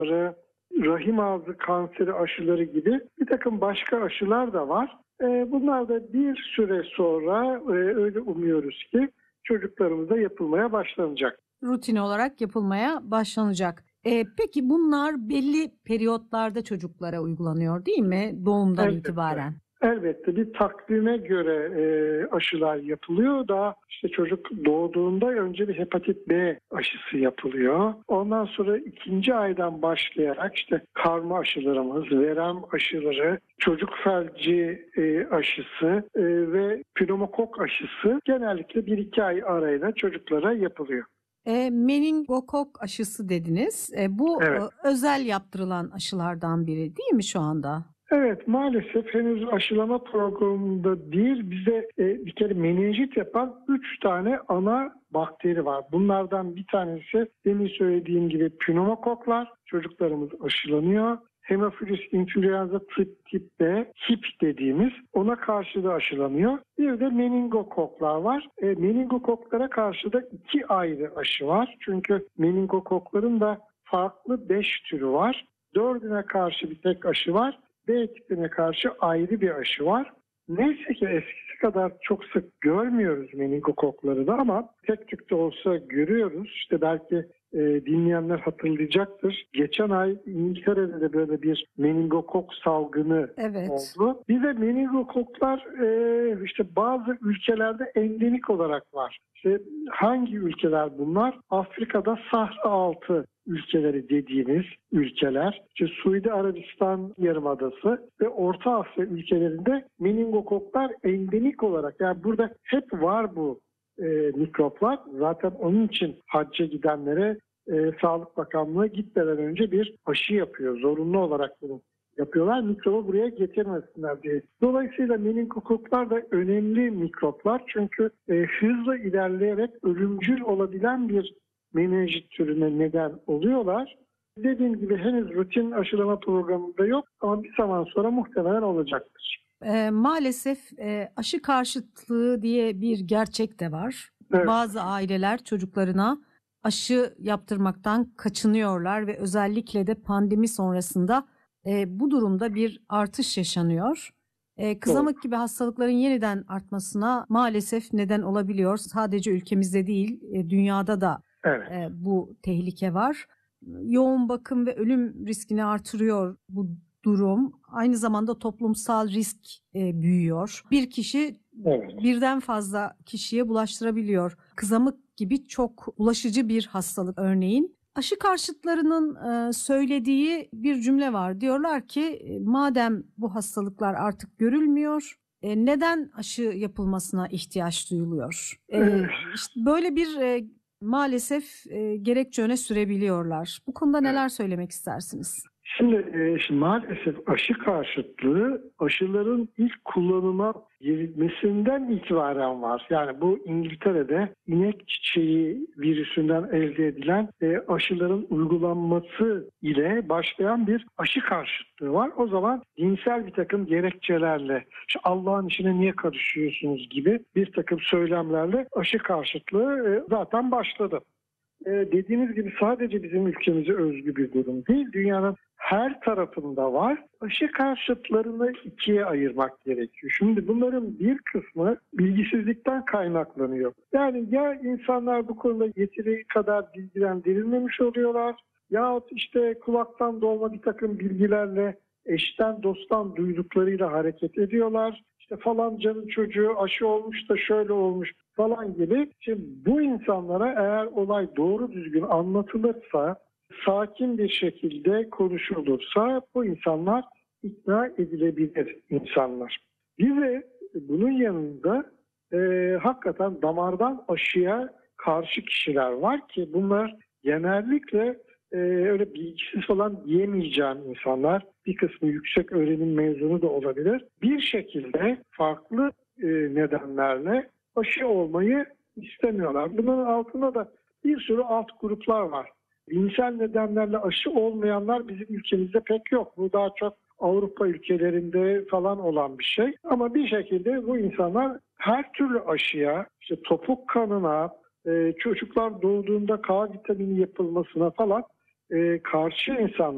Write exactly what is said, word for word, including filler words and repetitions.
rahim ağzı kanseri aşıları gibi bir takım başka aşılar da var. Bunlar da bir süre sonra öyle umuyoruz ki çocuklarımıza yapılmaya başlanacak. Rutin olarak yapılmaya başlanacak. E, peki bunlar belli periyotlarda çocuklara uygulanıyor değil mi? Doğumdan Elbette. itibaren. Elbette bir takvime göre e, aşılar yapılıyor. Daha işte çocuk doğduğunda önce bir hepatit B aşısı yapılıyor. Ondan sonra ikinci aydan başlayarak işte karma aşılarımız, verem aşıları, çocuk felci e, aşısı e, ve pneumokok aşısı genellikle bir iki ay arayla çocuklara yapılıyor. E, meningokok aşısı dediniz. E, bu Evet. e, özel yaptırılan aşılardan biri değil mi şu anda? Evet, maalesef henüz aşılama programında değil. Bize e, bir kere menenjit yapan üç tane ana bakteri var. Bunlardan bir tanesi demin söylediğim gibi pneumokoklar. Çocuklarımız aşılanıyor. Hemofilus influenza tip B, H I P dediğimiz ona karşı da aşılanıyor. Bir de meningokoklar var. E, meningokoklara karşı da iki ayrı aşı var. Çünkü meningokokların da farklı beş türü var. Dördüne karşı bir tek aşı var. B tipine karşı ayrı bir aşı var. Neyse ki eskisi kadar çok sık görmüyoruz meningokokları da ama tek tük de olsa görüyoruz. İşte belki e, dinleyenler hatırlayacaktır. Geçen ay İngiltere'de de böyle bir meningokok salgını Evet. oldu. Bize meningokoklar e, işte bazı ülkelerde endemik olarak var. İşte hangi ülkeler bunlar? Afrika'da Sahra altı ülkeleri dediğimiz ülkeler, işte Suudi Arabistan Yarımadası ve Orta Asya ülkelerinde meningokoklar endemik olarak, yani burada hep var bu e, mikroplar. Zaten onun için hacca gidenlere e, Sağlık Bakanlığı gitmeden önce bir aşı yapıyor. Zorunlu olarak bunu yapıyorlar. Mikrobu buraya getirmesinler diye. Dolayısıyla meningokoklar da önemli mikroplar. Çünkü e, hızla ilerleyerek ölümcül olabilen bir menenjit türüne neden oluyorlar. Dediğim gibi henüz rutin aşılama programında yok ama bir zaman sonra muhtemelen olacaktır. E, maalesef e, aşı karşıtlığı diye bir gerçek de var. Evet. Bazı aileler çocuklarına aşı yaptırmaktan kaçınıyorlar ve özellikle de pandemi sonrasında e, bu durumda bir artış yaşanıyor. E, kızamık Doğru. gibi hastalıkların yeniden artmasına maalesef neden olabiliyor. Sadece ülkemizde değil, e, dünyada da Evet. e, bu tehlike var. Yoğun bakım ve ölüm riskini artırıyor bu durum. Aynı zamanda toplumsal risk e, büyüyor. Bir kişi Evet. birden fazla kişiye bulaştırabiliyor. Kızamık gibi çok bulaşıcı bir hastalık örneğin. Aşı karşıtlarının e, söylediği bir cümle var. Diyorlar ki e, madem bu hastalıklar artık görülmüyor, e, neden aşı yapılmasına ihtiyaç duyuluyor? E, Evet. işte böyle bir e, maalesef e, gerekçe öne sürebiliyorlar. Bu konuda neler söylemek istersiniz? Şimdi, e, şimdi maalesef aşı karşıtlığı aşıların ilk kullanıma girilmesinden itibaren var. Yani bu İngiltere'de inek çiçeği virüsünden elde edilen e, aşıların uygulanması ile başlayan bir aşı karşıtlığı var. O zaman dinsel bir takım gerekçelerle, işte Allah'ın işine niye karışıyorsunuz gibi bir takım söylemlerle aşı karşıtlığı e, zaten başladı. Ee, dediğiniz gibi sadece bizim ülkemize özgü bir durum değil. Dünyanın her tarafında var. Aşı karşıtlarını ikiye ayırmak gerekiyor. Şimdi bunların bir kısmı bilgisizlikten kaynaklanıyor. Yani ya insanlar bu konuda yeteri kadar bilgilendirilmemiş oluyorlar yahut işte kulaktan dolma bir takım bilgilerle eşten dosttan duyduklarıyla hareket ediyorlar. İşte falancanın çocuğu aşı olmuş da şöyle olmuş falan gibi. Şimdi bu insanlara eğer olay doğru düzgün anlatılırsa, sakin bir şekilde konuşulursa bu insanlar ikna edilebilir insanlar. Bir de bunun yanında e, hakikaten damardan aşıya karşı kişiler var ki bunlar genellikle e, öyle bilgisiz falan diyemeyeceğim insanlar. Bir kısmı yüksek öğrenim mezunu da olabilir. Bir şekilde farklı e, nedenlerle aşı olmayı istemiyorlar. Bunun altında da bir sürü alt gruplar var. Dinsel nedenlerle aşı olmayanlar bizim ülkemizde pek yok. Bu daha çok Avrupa ülkelerinde falan olan bir şey. Ama bir şekilde bu insanlar her türlü aşıya, işte topuk kanına, e, çocuklar doğduğunda K vitamini yapılmasına falan e, karşı insanlar.